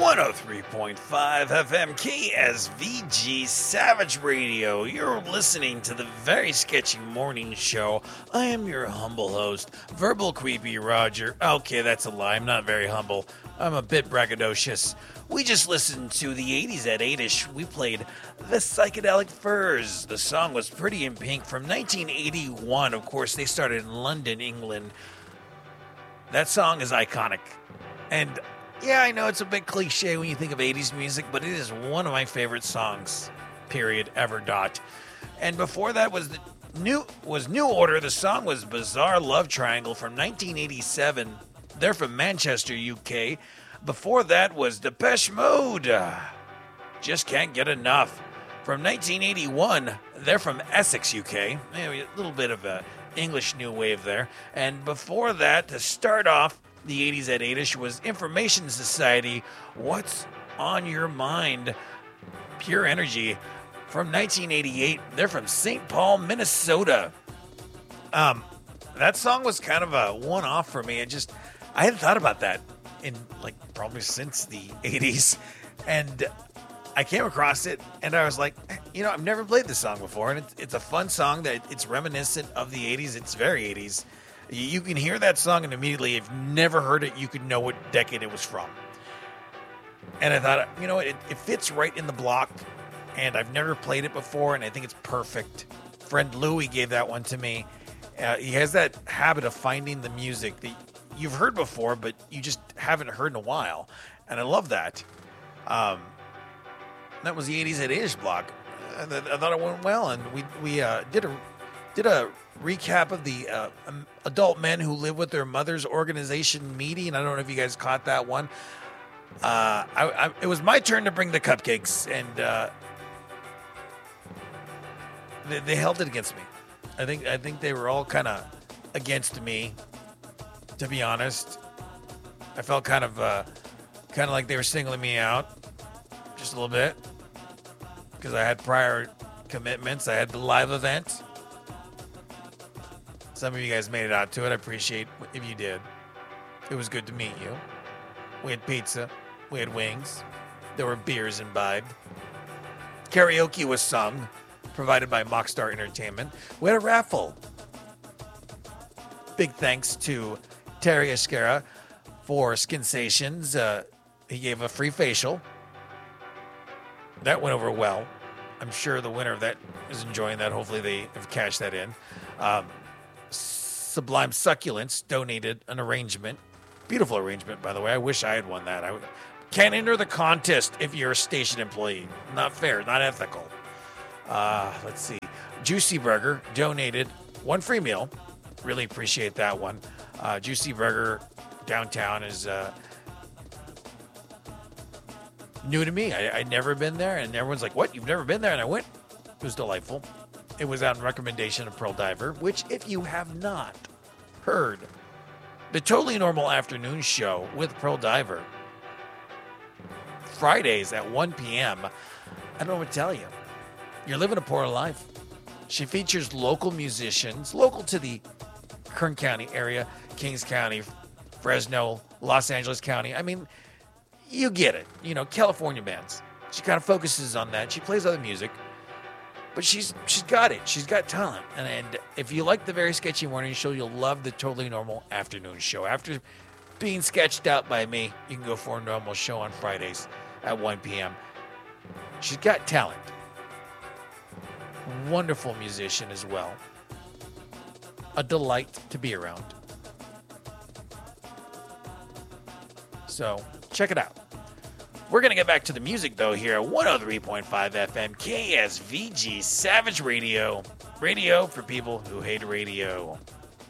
103.5 FM KSVG Savage Radio. You're listening to the Very Sketchy Morning Show. I am your humble host, Verbal Creepy Roger. Okay, that's a lie. I'm not very humble. I'm a bit braggadocious. We just listened to the 80s at 8ish. We played The Psychedelic Furs. The song was Pretty in Pink from 1981. Of course, they started in London, England. That song is iconic. And yeah, I know it's a bit cliche when you think of 80s music, but it is one of my favorite songs, period, ever, dot. And before that was New Order. The song was Bizarre Love Triangle from 1987. They're from Manchester, UK. Before that was Depeche Mode. Just Can't Get Enough from 1981. They're from Essex, UK. Maybe a little bit of a English new wave there. And before that, to start off the 80s at 8ish, was Information Society, What's on Your Mind? Pure Energy from 1988. They're from St. Paul, Minnesota. That song was kind of a one-off for me. I hadn't thought about that in probably since the 80s. And I came across it and I was like, I've never played this song before. And it's a fun song that it's reminiscent of the 80s. It's very 80s. You can hear that song and immediately, if you've never heard it, you could know what decade it was from. And I thought, it fits right in the block, and I've never played it before, and I think it's perfect. Friend Louie gave that one to me. He has that habit of finding the music that you've heard before, but you just haven't heard in a while, and I love that. That was the 80s at 8ish block. I thought it went well, and we did a recap of the adult men who live with their mother's organization meeting. I don't know if you guys caught that one. It was my turn to bring the cupcakes, and they held it against me. I think they were all kind of against me, to be honest. I felt kind of like they were singling me out just a little bit because I had prior commitments. I had the live event. Some of you guys made it out to it. I appreciate if you did. It was good to meet you. We had pizza. We had wings. There were beers imbibed. Karaoke was sung, provided by Mockstar Entertainment. We had a raffle. Big thanks to Terry Escara for Skinsations. He gave a free facial. That went over well. I'm sure the winner of that is enjoying that. Hopefully they have cashed that in. Sublime Succulents donated an arrangement. Beautiful arrangement, by the way. I wish I had won that. I can't enter the contest if you're a station employee. Not fair, not ethical. Let's see. Juicy Burger donated one free meal. Really appreciate that one. Juicy Burger downtown is new to me. I'd never been there, and everyone's like, "What? You've never been there?" And I went. It was delightful. It was on recommendation of Pearl Diver, which, if you have not heard the Totally Normal Afternoon Show with Pearl Diver, Fridays at 1 p.m., I don't know what to tell you. You're living a poor life. She features local musicians, local to the Kern County area, Kings County, Fresno, Los Angeles County. I mean, you get it. California bands. She kind of focuses on that. She plays other music. But she's got it. She's got talent. And if you like the Very Sketchy Morning Show, you'll love the Totally Normal Afternoon Show. After being sketched out by me, you can go for a normal show on Fridays at 1 p.m. She's got talent. Wonderful musician as well. A delight to be around. So, check it out. We're going to get back to the music, though, here at 103.5 FM KSVG Savage Radio. Radio for people who hate radio.